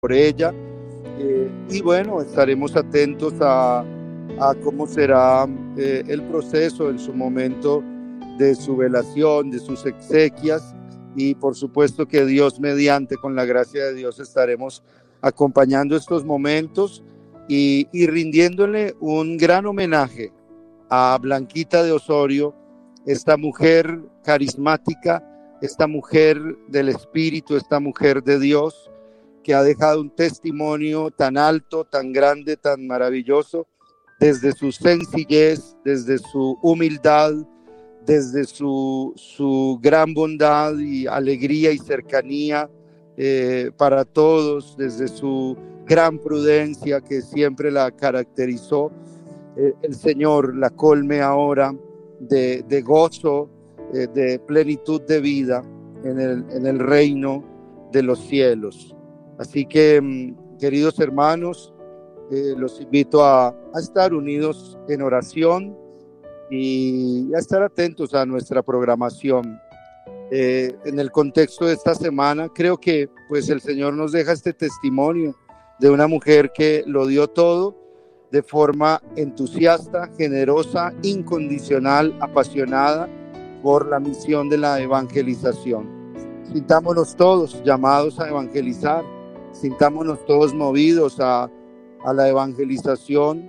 por ella. Y bueno, estaremos atentos a cómo será el proceso en su momento de su velación, de sus exequias, y por supuesto que Dios mediante, con la gracia de Dios, estaremos acompañando estos momentos y rindiéndole un gran homenaje a Blanquita de Osorio, esta mujer carismática, esta mujer del Espíritu, esta mujer de Dios, que ha dejado un testimonio tan alto, tan grande, tan maravilloso, desde su sencillez, desde su humildad, desde su gran bondad y alegría y cercanía para todos, desde su gran prudencia que siempre la caracterizó. El Señor la colme ahora de gozo, de plenitud de vida en el reino de los cielos. Así que, queridos hermanos, los invito a estar unidos en oración y a estar atentos a nuestra programación. En el contexto de esta semana, creo que pues el Señor nos deja este testimonio de una mujer que lo dio todo de forma entusiasta, generosa, incondicional, apasionada por la misión de la evangelización. Sintámonos todos llamados a evangelizar, sintámonos todos movidos a la evangelización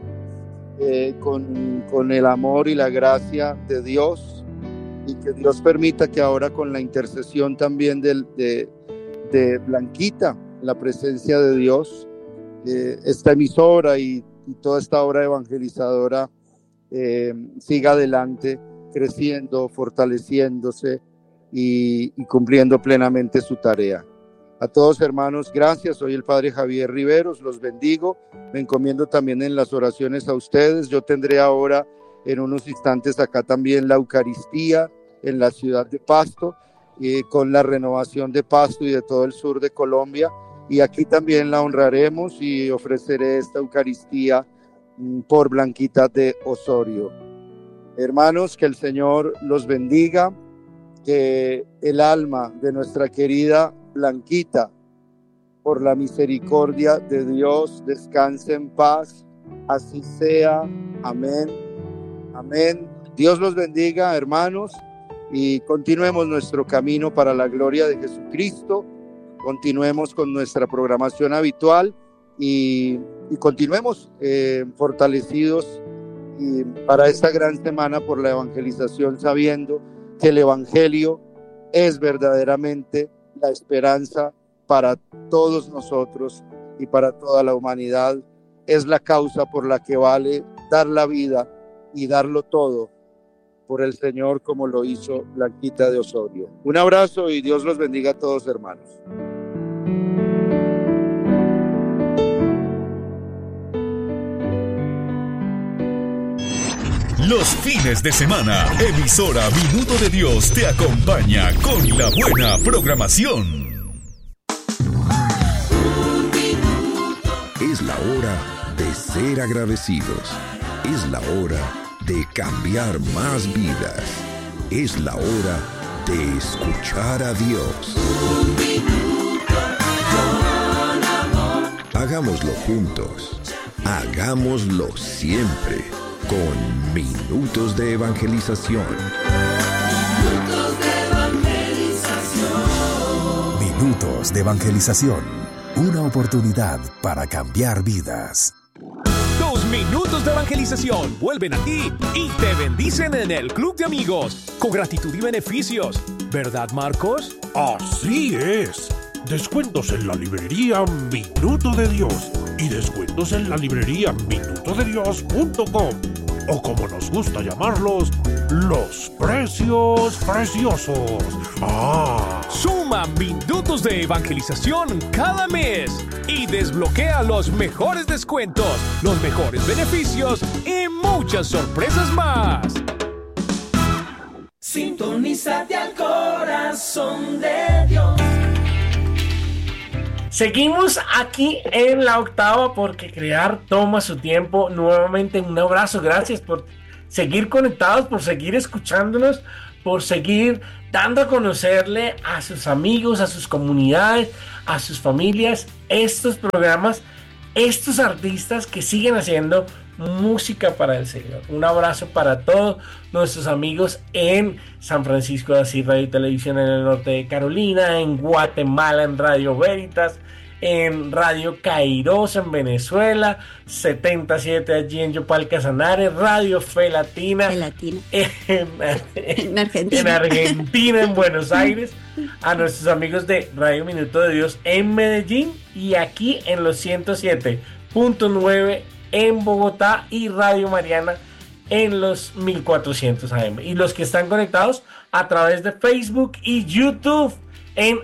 con el amor y la gracia de Dios, y que Dios permita que ahora, con la intercesión también de Blanquita, la presencia de Dios, esta emisora y toda esta obra evangelizadora siga adelante, creciendo, fortaleciéndose y cumpliendo plenamente su tarea. A todos, hermanos, gracias. Soy el Padre Javier Riveros, los bendigo. Me encomiendo también en las oraciones a ustedes. Yo tendré ahora en unos instantes acá también la Eucaristía en la ciudad de Pasto, con la renovación de Pasto y de todo el sur de Colombia. Y aquí también la honraremos y ofreceré esta Eucaristía por Blanquita de Osorio. Hermanos, que el Señor los bendiga, que el alma de nuestra querida Blanquita, por la misericordia de Dios, descanse en paz. Así sea. Amén. Amén. Dios los bendiga, hermanos, y continuemos nuestro camino para la gloria de Jesucristo. Continuemos con nuestra programación habitual y continuemos fortalecidos y para esta gran semana por la evangelización, sabiendo que el Evangelio es verdaderamente la esperanza para todos nosotros y para toda la humanidad. Es la causa por la que vale dar la vida y darlo todo por el Señor, como lo hizo Blanquita de Osorio. Un abrazo y Dios los bendiga a todos, hermanos. Los fines de semana, emisora Minuto de Dios te acompaña con la buena programación. Es la hora de ser agradecidos. Es la hora de cambiar más vidas. Es la hora de escuchar a Dios. Hagámoslo juntos. Hagámoslo siempre. Con Minutos de Evangelización. Minutos de Evangelización. Minutos de Evangelización. Una oportunidad para cambiar vidas. Tus minutos de evangelización vuelven a ti y te bendicen en el Club de Amigos con gratitud y beneficios. ¿Verdad, Marcos? Así es. Descuentos en la librería Minuto de Dios y descuentos en la librería minutodedios.com, o como nos gusta llamarlos, los precios preciosos. Suma minutos de evangelización cada mes y desbloquea los mejores descuentos, los mejores beneficios y muchas sorpresas más. Sintonízate al corazón de Dios. Seguimos aquí en la octava porque crear toma su tiempo. Nuevamente un abrazo, gracias por seguir conectados, por seguir escuchándonos, por seguir dando a conocerle a sus amigos, a sus comunidades, a sus familias, estos programas, estos artistas que siguen haciendo música para el Señor. Un abrazo para todos nuestros amigos en San Francisco de Asís, Radio y Televisión en el norte de Carolina, en Guatemala, en Radio Veritas, en Radio Kairos en Venezuela, 77 allí en Yopal Casanares, Radio Fe Latina, en Argentina. En Argentina, en Buenos Aires, a nuestros amigos de Radio Minuto de Dios en Medellín y aquí en los 107.9 en Bogotá y Radio Mariana en los 1400 AM. Y los que están conectados a través de Facebook y YouTube en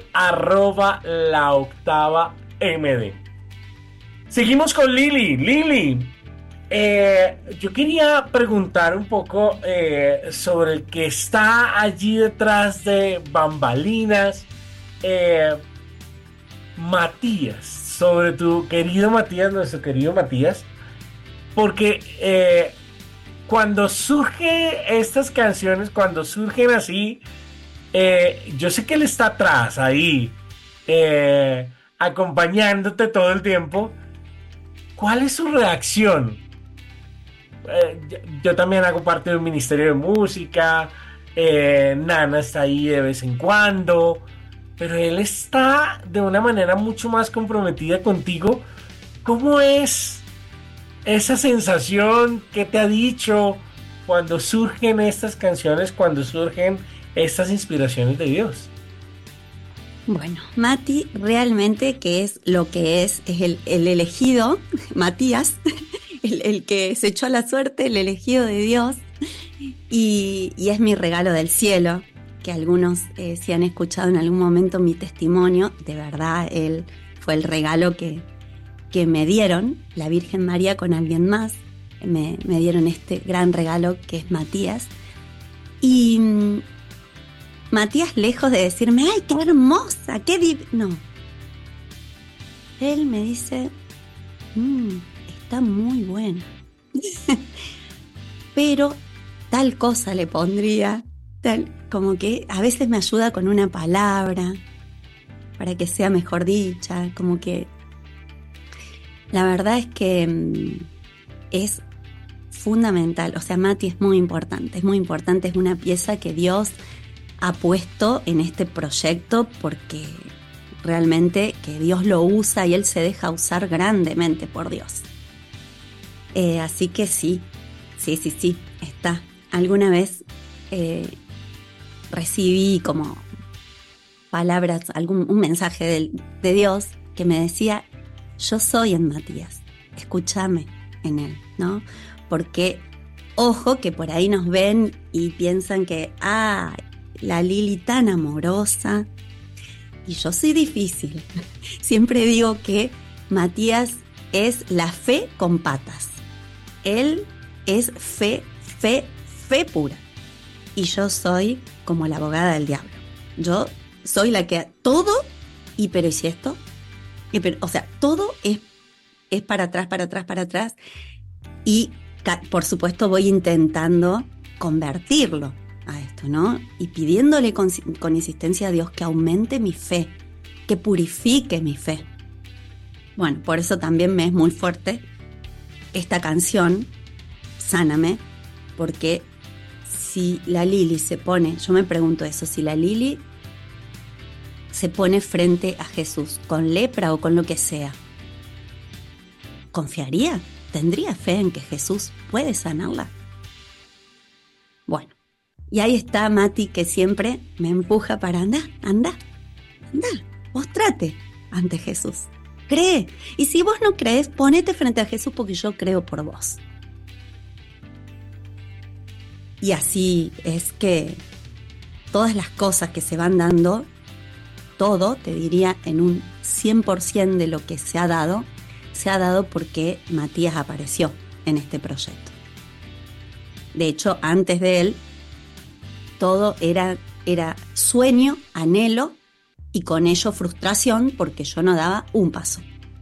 @laoctavamd. Seguimos con Lili. Lili, yo quería preguntar un poco sobre el que está allí detrás de bambalinas, Matías, sobre tu querido Matías, nuestro querido Matías, porque cuando surgen estas canciones, cuando surgen así, yo sé que él está atrás ahí, acompañándote todo el tiempo. ¿Cuál es su reacción? Yo también hago parte de un ministerio de música, Nana está ahí de vez en cuando, pero él está de una manera mucho más comprometida contigo. ¿Cómo es esa sensación? ¿Qué te ha dicho cuando surgen estas canciones, cuando surgen estas inspiraciones de Dios? Bueno, Mati realmente que es el elegido, Matías, el que se echó a la suerte, el elegido de Dios, y es mi regalo del cielo, que algunos si han escuchado en algún momento mi testimonio, de verdad él fue el regalo que me dieron, la Virgen María con alguien más, me dieron este gran regalo que es Matías, y Matías, lejos de decirme, ¡ay, qué hermosa! No. Él me dice, está muy buena. Pero tal cosa le pondría, como que a veces me ayuda con una palabra para que sea mejor dicha, como que la verdad es que es fundamental. O sea, Mati es muy importante, es una pieza que Dios ha puesto en este proyecto porque realmente que Dios lo usa y Él se deja usar grandemente por Dios. Así que sí, está. Alguna vez recibí como palabras, un mensaje de Dios que me decía, yo soy en Matías, escúchame en él, ¿no? Porque, ojo, que por ahí nos ven y piensan que, la Lili tan amorosa, y yo soy difícil. Siempre digo que Matías es la fe con patas. Él es fe pura. Y yo soy como la abogada del diablo. Yo soy la que todo, pero ¿y si esto? O sea, todo es para atrás. Y por supuesto voy intentando convertirlo a esto, ¿no? Y pidiéndole con insistencia a Dios que aumente mi fe, que purifique mi fe. Bueno, por eso también me es muy fuerte esta canción, Sáname, porque si la Lili se pone, yo me pregunto eso, si la Lili se pone frente a Jesús con lepra o con lo que sea, ¿confiaría? ¿Tendría fe en que Jesús puede sanarla? Bueno, y ahí está Mati, que siempre me empuja para anda, postrate ante Jesús, cree, y si vos no crees, ponete frente a Jesús porque yo creo por vos. Y así es que todas las cosas que se van dando, todo, te diría, en un 100% de lo que se ha dado porque Matías apareció en este proyecto. De hecho, antes de él, todo era sueño, anhelo y con ello frustración porque yo no daba un paso.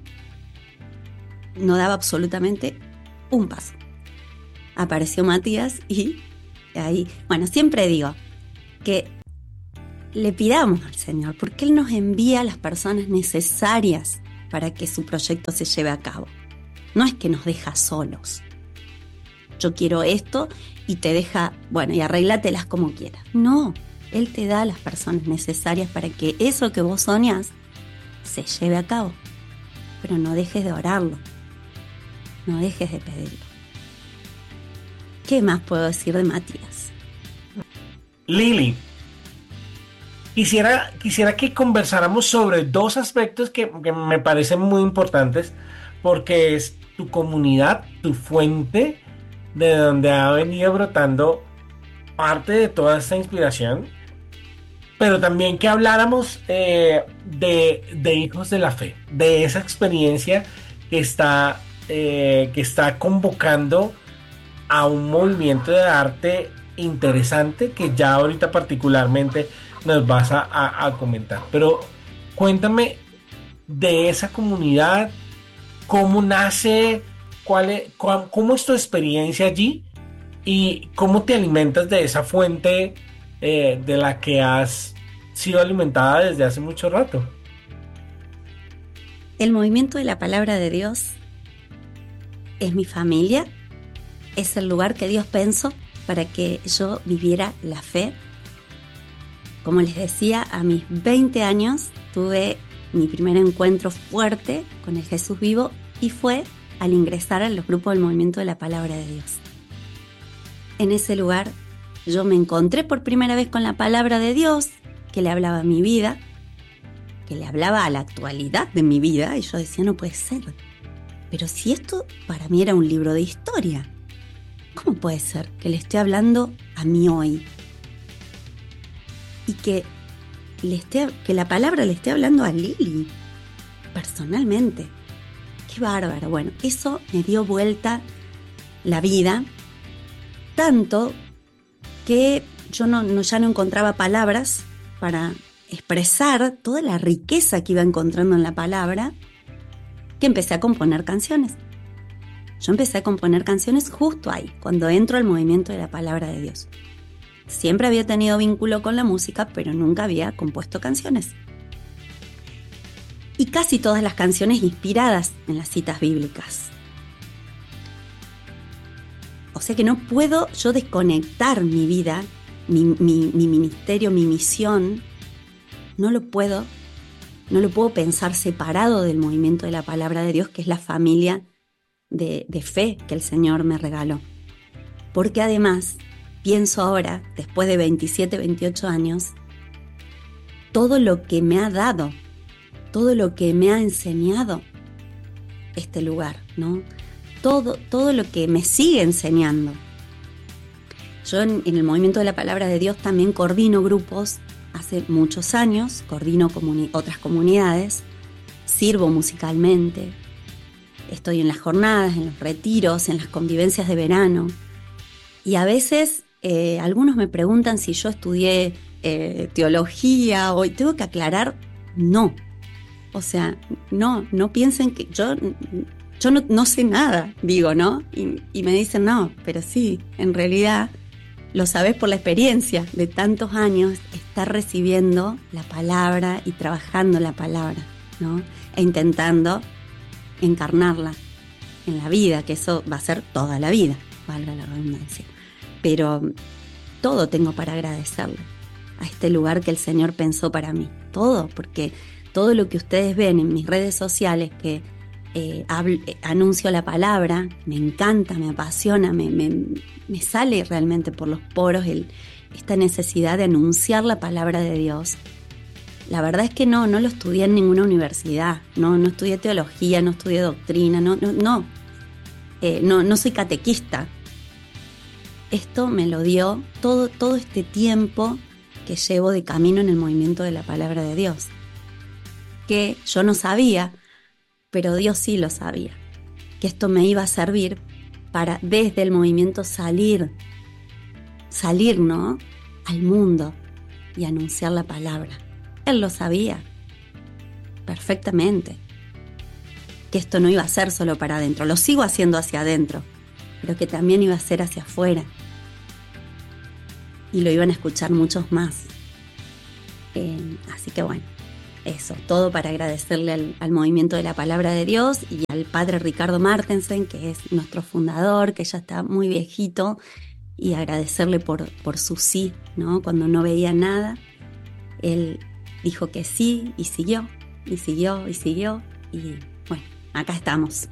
No daba absolutamente un paso. Apareció Matías y ahí, bueno, siempre digo, que le pidamos al Señor, porque Él nos envía a las personas necesarias para que su proyecto se lleve a cabo. No es que nos deja solos. Yo quiero esto y te deja, bueno, y arréglatelas como quieras. No, Él te da a las personas necesarias para que eso que vos soñás se lleve a cabo. Pero no dejes de orarlo, no dejes de pedirlo. ¿Qué más puedo decir de Matías? Lili, quisiera que conversáramos sobre dos aspectos que me parecen muy importantes, porque es tu comunidad, tu fuente, de donde ha venido brotando parte de toda esta inspiración, pero también que habláramos de hijos de la fe, de esa experiencia que está convocando a un movimiento de arte interesante que ya ahorita particularmente nos vas a comentar. Pero cuéntame de esa comunidad, cómo nace, cómo es tu experiencia allí y cómo te alimentas de esa fuente de la que has sido alimentada desde hace mucho rato. El movimiento de la palabra de Dios es mi familia, es el lugar que Dios pensó para que yo viviera la fe. Como les decía, a mis 20 años tuve mi primer encuentro fuerte con el Jesús vivo y fue al ingresar a los grupos del movimiento de la palabra de Dios. En ese lugar yo me encontré por primera vez con la palabra de Dios, que le hablaba a mi vida, que le hablaba a la actualidad de mi vida, y yo decía, no puede ser. Pero si esto para mí era un libro de historia, ¿cómo puede ser que le esté hablando a mí hoy? Y que la palabra le esté hablando a Lili, personalmente. ¡Qué bárbaro! Bueno, eso me dio vuelta la vida, tanto que yo ya no encontraba palabras para expresar toda la riqueza que iba encontrando en la palabra, que empecé a componer canciones. Yo empecé a componer canciones justo ahí, cuando entro al movimiento de la palabra de Dios. Siempre había tenido vínculo con la música, pero nunca había compuesto canciones. Y casi todas las canciones inspiradas en las citas bíblicas. O sea que no puedo yo desconectar mi vida, mi ministerio, mi misión. No lo puedo pensar separado del movimiento de la palabra de Dios, que es la familia de fe que el Señor me regaló. Porque además, pienso ahora, después de 27, 28 años, todo lo que me ha dado, todo lo que me ha enseñado este lugar, ¿no? Todo lo que me sigue enseñando. Yo en el movimiento de la palabra de Dios también coordino grupos hace muchos años, coordino otras comunidades, sirvo musicalmente, estoy en las jornadas, en los retiros, en las convivencias de verano. Y a veces algunos me preguntan si yo estudié teología o tengo que aclarar, no. O sea, no piensen que yo no sé nada, digo, ¿no? Y me dicen, no, pero sí, en realidad lo sabés por la experiencia de tantos años estar recibiendo la palabra y trabajando la palabra, ¿no? E intentando encarnarla en la vida, que eso va a ser toda la vida, valga la redundancia. Pero todo tengo para agradecerle a este lugar que el Señor pensó para mí. Todo, porque todo lo que ustedes ven en mis redes sociales, que anuncio la palabra, me encanta, me apasiona, me sale realmente por los poros esta necesidad de anunciar la palabra de Dios. La verdad es que no lo estudié en ninguna universidad, no estudié teología, no estudié doctrina, no soy catequista. Esto me lo dio todo este tiempo que llevo de camino en el movimiento de la palabra de Dios, que yo no sabía, pero Dios sí lo sabía, que esto me iba a servir para desde el movimiento salir, ¿no?, al mundo y anunciar la palabra. Él lo sabía perfectamente, que esto no iba a ser solo para adentro, lo sigo haciendo hacia adentro, pero que también iba a ser hacia afuera. y lo iban a escuchar muchos más. Así que bueno, eso, todo para agradecerle al movimiento de la Palabra de Dios y al padre Ricardo Martensen, que es nuestro fundador, que ya está muy viejito, y agradecerle por su sí, ¿no? Cuando no veía nada, él dijo que sí y siguió, y siguió, y siguió, y bueno, acá estamos.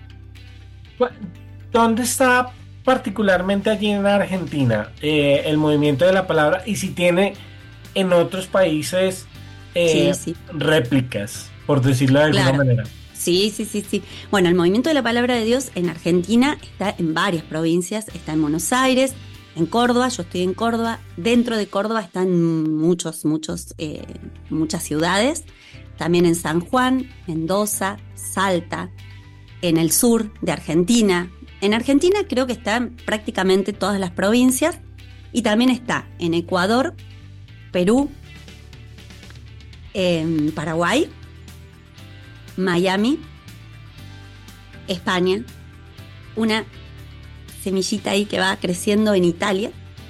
¿Dónde está particularmente allí en Argentina el movimiento de la palabra? Y si tiene en otros países sí. réplicas, por decirlo de alguna manera. Sí. Bueno, el movimiento de la Palabra de Dios en Argentina está en varias provincias, está en Buenos Aires, en Córdoba, yo estoy en Córdoba, dentro de Córdoba están muchas ciudades, también en San Juan, Mendoza, Salta, en el sur de Argentina. En Argentina creo que están prácticamente todas las provincias y también está en Ecuador, Perú, en Paraguay, Miami, España, una semillita ahí que va creciendo en Italia,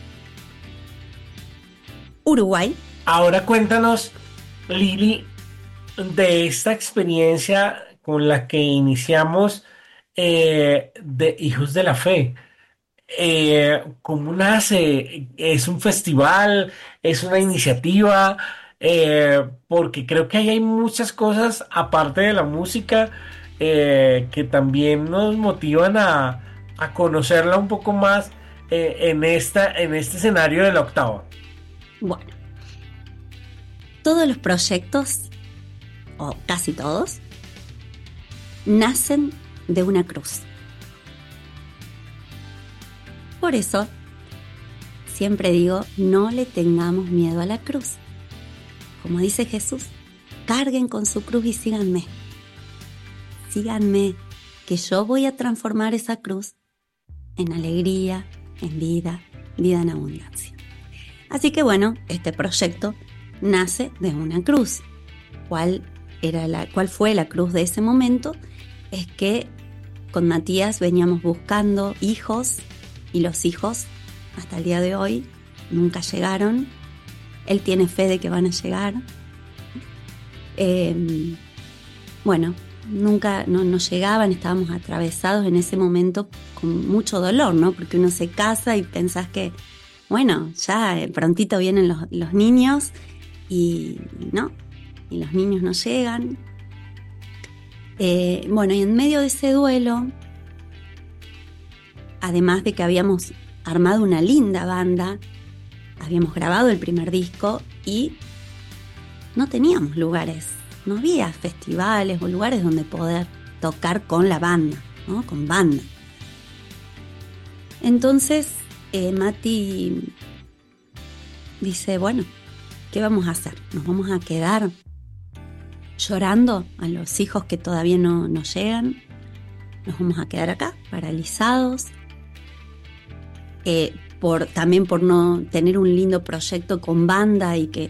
Uruguay. Ahora cuéntanos, Lili, de esta experiencia con la que iniciamos de Hijos de la Fe. ¿Cómo nace? ¿Es un festival? ¿Es una iniciativa? Porque creo que ahí hay muchas cosas, aparte de la música, que también nos motivan a conocerla un poco más en este escenario de la octava. Bueno, todos los proyectos, o casi todos, nacen de una cruz. Por eso, siempre digo, no le tengamos miedo a la cruz. Como dice Jesús, carguen con su cruz y síganme. Síganme, que yo voy a transformar esa cruz en alegría, en vida en abundancia. Así que bueno, este proyecto nace de una cruz. ¿Cuál fue la cruz de ese momento? Es que con Matías veníamos buscando hijos y los hijos hasta el día de hoy nunca llegaron. Él tiene fe de que van a llegar. Bueno, nunca no llegaban, estábamos atravesados en ese momento con mucho dolor, ¿no? Porque uno se casa y pensás que, bueno, ya prontito vienen los niños y no, y los niños no llegan. Bueno, y en medio de ese duelo, además de que habíamos armado una linda banda, habíamos grabado el primer disco y no teníamos lugares, no había festivales o lugares donde poder tocar con la banda, ¿no? Con banda. Entonces Mati dice, bueno, ¿qué vamos a hacer? ¿Nos vamos a quedar llorando a los hijos que todavía no llegan? ¿Nos vamos a quedar acá, paralizados? También por no tener un lindo proyecto con banda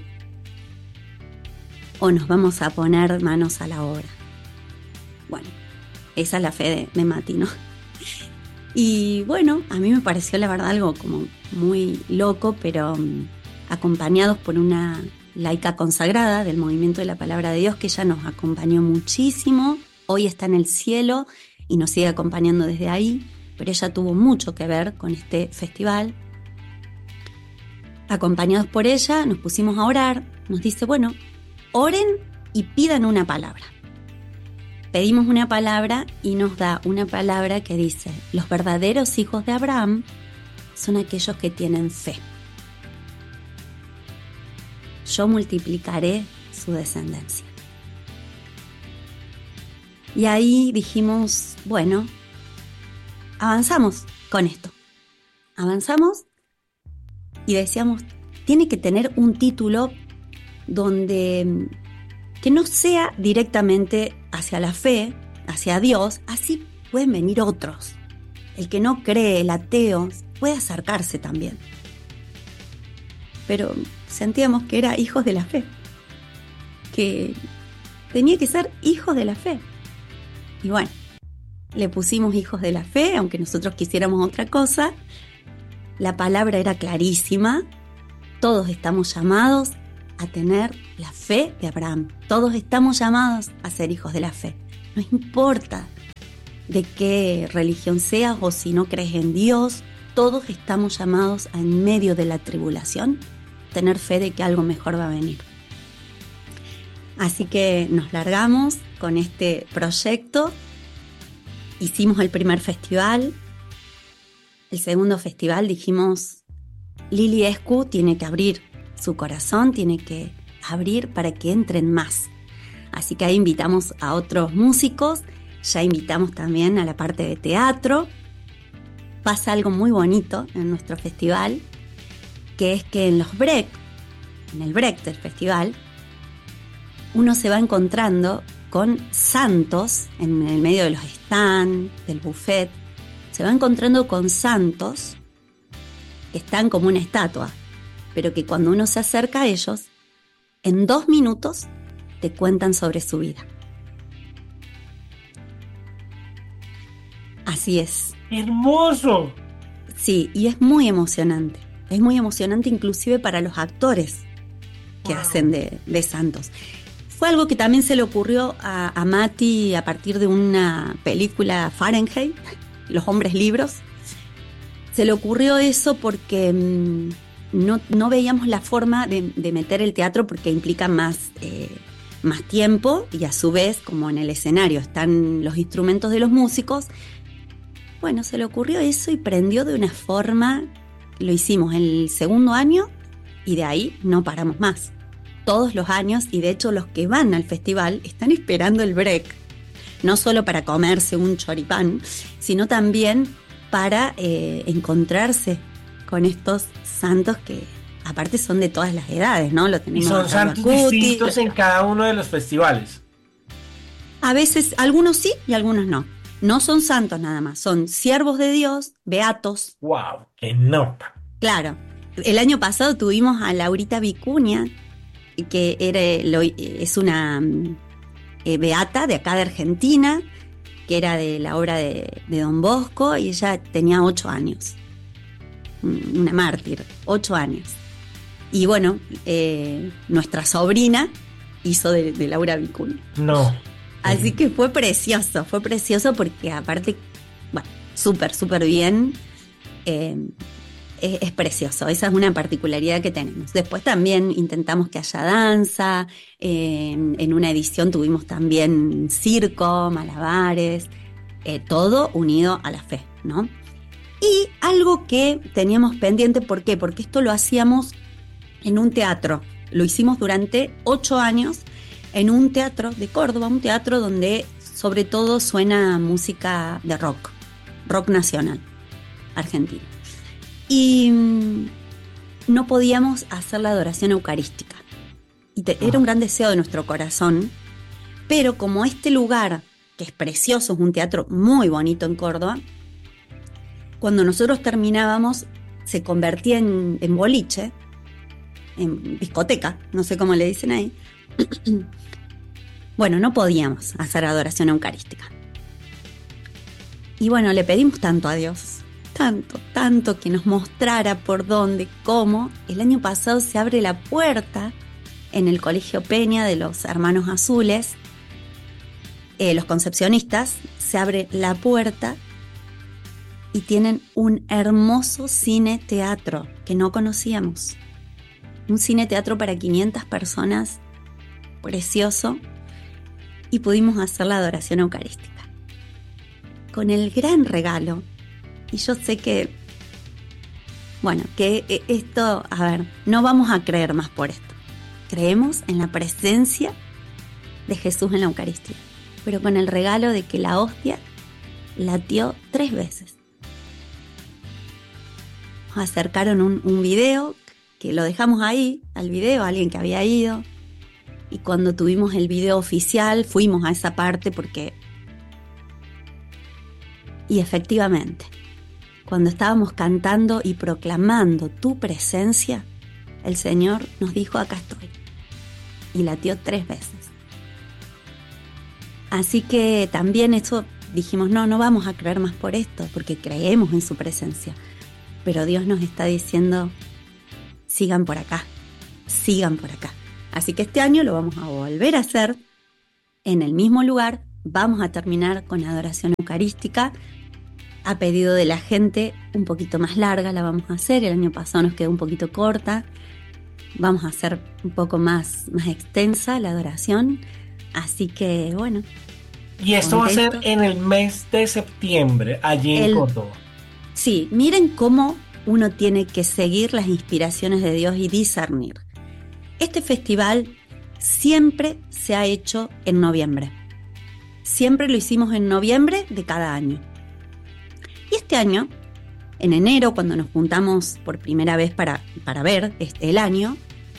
o nos vamos a poner manos a la obra. Bueno, esa es la fe de Mati, ¿no? Y bueno, a mí me pareció la verdad algo como muy loco, pero acompañados por una laica consagrada del movimiento de la Palabra de Dios, que ella nos acompañó muchísimo, hoy está en el cielo y nos sigue acompañando desde ahí, pero ella tuvo mucho que ver con este festival. Acompañados por ella, nos pusimos a orar, nos dice, bueno, oren y pidan una palabra. Pedimos una palabra y nos da una palabra que dice, los verdaderos hijos de Abraham son aquellos que tienen fe. Yo multiplicaré su descendencia. Y ahí dijimos, bueno, avanzamos con esto. Avanzamos y decíamos, tiene que tener un título donde que no sea directamente hacia la fe, hacia Dios, así pueden venir otros. El que no cree, el ateo, puede acercarse también. Pero sentíamos que era hijos de la fe, que tenía que ser hijos de la fe. Y bueno, le pusimos hijos de la fe, aunque nosotros quisiéramos otra cosa. La palabra era clarísima, todos estamos llamados a tener la fe de Abraham. Todos estamos llamados a ser hijos de la fe. No importa de qué religión seas o si no crees en Dios, todos estamos llamados a, en medio de la tribulación, tener fe de que algo mejor va a venir. Así que nos largamos con este proyecto. Hicimos el primer festival. El segundo festival dijimos, Lili Escu tiene que abrir su corazón, tiene que abrir para que entren más. Así que ahí invitamos a otros músicos, ya invitamos también a la parte de teatro. Pasa algo muy bonito en nuestro festival, que es que en los break, en el break del festival, uno se va encontrando con santos en el medio de los stands, del buffet. Se va encontrando con santos que están como una estatua, pero que cuando uno se acerca a ellos, en 2 minutos te cuentan sobre su vida. Así es. ¡Hermoso! Sí, y es muy emocionante. Es muy emocionante inclusive para los actores que hacen de santos. Fue algo que también se le ocurrió a Mati a partir de una película Fahrenheit, Los Hombres Libros. Se le ocurrió eso porque no veíamos la forma de meter el teatro porque implica más tiempo y a su vez, como en el escenario están los instrumentos de los músicos, bueno, se le ocurrió eso y prendió de una forma. Lo hicimos el segundo año y de ahí no paramos más. Todos los años, y de hecho los que van al festival están esperando el break, no solo para comerse un choripán, sino también para encontrarse con estos santos que aparte son de todas las edades, ¿no? Lo tenemos. Y son santos distintos en cada uno de los festivales. A veces, algunos sí y algunos no. No son santos nada más, son siervos de Dios, beatos. ¡Wow! ¡Qué nota! Claro. El año pasado tuvimos a Laurita Vicuña, que es una beata de acá de Argentina, que era de la obra de Don Bosco, y ella tenía 8 años. Una mártir, 8 años. Y bueno, nuestra sobrina hizo de Laura Vicuña. No. Así que fue precioso porque aparte, bueno, súper bien. Es precioso, esa es una particularidad que tenemos. Después también intentamos que haya danza, en una edición tuvimos también circo, malabares, todo unido a la fe, ¿no? Y algo que teníamos pendiente, ¿por qué? Porque esto lo hacíamos en un teatro, lo hicimos durante 8 años en un teatro de Córdoba, un teatro donde sobre todo suena música de rock nacional, argentino. Y no podíamos hacer la adoración eucarística. Era un gran deseo de nuestro corazón, pero como este lugar, que es precioso, es un teatro muy bonito en Córdoba, cuando nosotros terminábamos se convertía en boliche, en discoteca, no sé cómo le dicen ahí. Bueno, no podíamos hacer adoración eucarística. Y bueno, le pedimos tanto a Dios, tanto que nos mostrara por dónde, cómo. El año pasado se abre la puerta en el Colegio Peña de los Hermanos Azules, los concepcionistas, se abre la puerta y tienen un hermoso cine-teatro que no conocíamos. Un cine-teatro para 500 personas, precioso, y pudimos hacer la adoración eucarística. Con el gran regalo. Y yo sé que, bueno, que esto, a ver, no vamos a creer más por esto. Creemos en la presencia de Jesús en la Eucaristía, pero con el regalo de que la hostia latió 3 veces. Nos acercaron un video, que lo dejamos ahí, al video, a alguien que había ido, y cuando tuvimos el video oficial, fuimos a esa parte porque... Y efectivamente, cuando estábamos cantando y proclamando tu presencia, el Señor nos dijo, acá estoy. Y latió 3 veces. Así que también eso dijimos, no vamos a creer más por esto, porque creemos en su presencia. Pero Dios nos está diciendo, sigan por acá. Así que este año lo vamos a volver a hacer en el mismo lugar. Vamos a terminar con adoración eucarística. A pedido de la gente, un poquito más larga la vamos a hacer. El año pasado nos quedó un poquito corta. Vamos a hacer un poco más extensa la adoración. Así que, bueno. Y esto va a ser en el mes de septiembre, allí en Córdoba. Sí, miren cómo uno tiene que seguir las inspiraciones de Dios y discernir. Este festival siempre se ha hecho en noviembre. Siempre lo hicimos en noviembre de cada año. Y este año, en enero, cuando nos juntamos por primera vez para ver el año,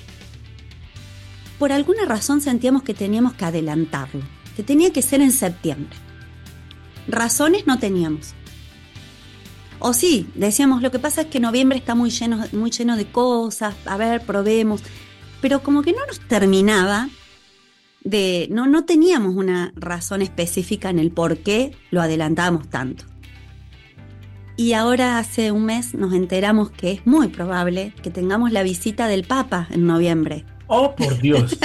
por alguna razón sentíamos que teníamos que adelantarlo, que tenía que ser en septiembre. Razones no teníamos. O sí, decíamos, lo que pasa es que noviembre está muy lleno de cosas, a ver, probemos. Pero como que no nos terminaba no teníamos una razón específica en el por qué lo adelantábamos tanto. Y ahora hace un mes nos enteramos que es muy probable que tengamos la visita del Papa en noviembre. ¡Oh, por Dios!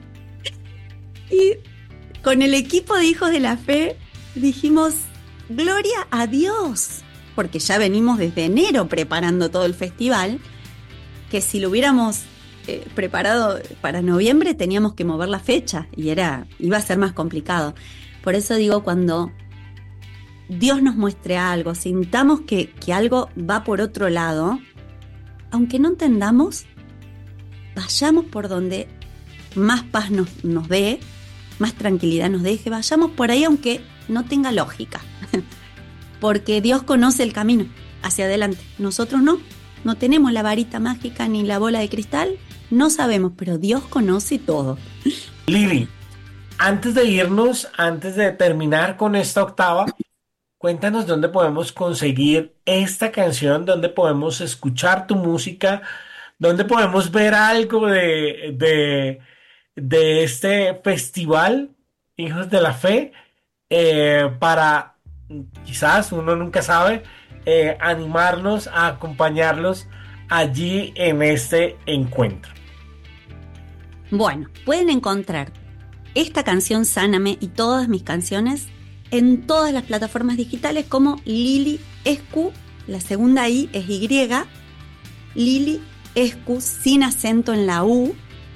Y con el equipo de Hijos de la Fe dijimos, ¡gloria a Dios! Porque ya venimos desde enero preparando todo el festival, que si lo hubiéramos preparado para noviembre teníamos que mover la fecha y iba a ser más complicado. Por eso digo, cuando Dios nos muestre algo, sintamos que algo va por otro lado, aunque no entendamos, vayamos por donde más paz nos dé, más tranquilidad nos deje, vayamos por ahí aunque no tenga lógica, porque Dios conoce el camino hacia adelante, nosotros no tenemos la varita mágica ni la bola de cristal, no sabemos, pero Dios conoce todo. Lili, antes de irnos, antes de terminar con esta octava, cuéntanos dónde podemos conseguir esta canción, dónde podemos escuchar tu música, dónde podemos ver algo de este festival, Hijos de la Fe, para, quizás, uno nunca sabe, animarlos a acompañarlos allí en este encuentro. Bueno, pueden encontrar esta canción Sáname y todas mis canciones en todas las plataformas digitales como Lili Escu, la segunda I es Y, Lili Escu sin acento en la U,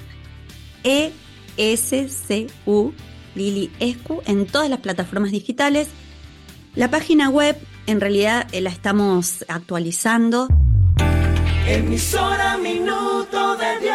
ESCU, Lili Escu, en todas las plataformas digitales. La página web en realidad la estamos actualizando. Emisora Minuto de Dios.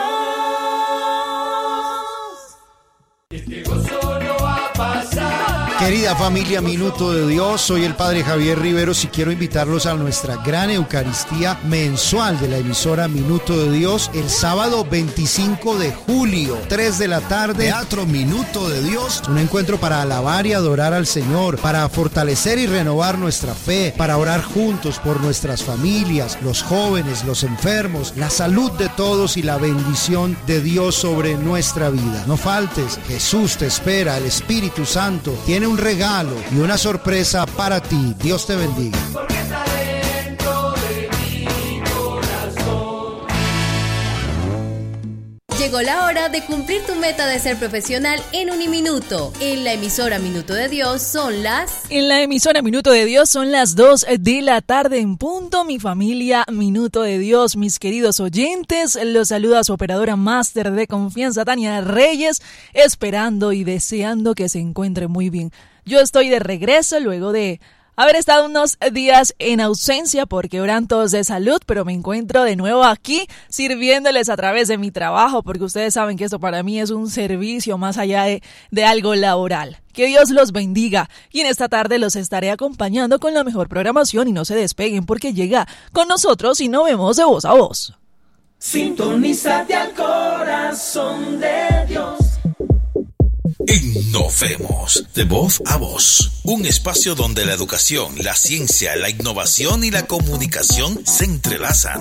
Querida familia Minuto de Dios, soy el Padre Javier Riveros y quiero invitarlos a nuestra gran Eucaristía mensual de la emisora Minuto de Dios el sábado 25 de julio, 3 de la tarde, Teatro Minuto de Dios. Un encuentro para alabar y adorar al Señor, para fortalecer y renovar nuestra fe, para orar juntos por nuestras familias, los jóvenes, los enfermos, la salud de todos y la bendición de Dios sobre nuestra vida. No faltes, Jesús te espera, el Espíritu Santo tiene un regalo y una sorpresa para ti. Dios te bendiga. Porque está dentro de mi corazón. Llegó la hora de cumplir tu meta de ser profesional en Uniminuto. En la emisora Minuto de Dios son las 2 de la tarde en punto. Mi familia Minuto de Dios, mis queridos oyentes, los saluda su operadora máster de confianza, Tania Reyes, esperando y deseando que se encuentre muy bien. Yo estoy de regreso luego de haber estado unos días en ausencia porque oran todos de salud, pero me encuentro de nuevo aquí sirviéndoles a través de mi trabajo, porque ustedes saben que esto para mí es un servicio más allá de algo laboral. Que Dios los bendiga y en esta tarde los estaré acompañando con la mejor programación y no se despeguen porque llega con nosotros y nos vemos de voz a voz. Sintonízate al corazón de Dios. Innovemos de voz a voz, un espacio donde la educación, la ciencia, la innovación y la comunicación se entrelazan.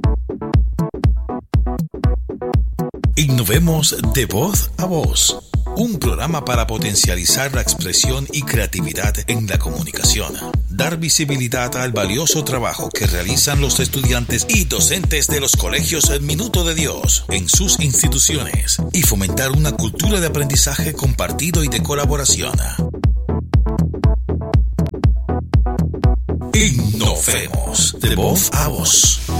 Innovemos de voz a voz. un programa para potencializar la expresión y creatividad en la comunicación, dar visibilidad al valioso trabajo que realizan los estudiantes y docentes de los colegios El Minuto de Dios en sus instituciones y fomentar una cultura de aprendizaje compartido y de colaboración. Innovemos de voz a voz.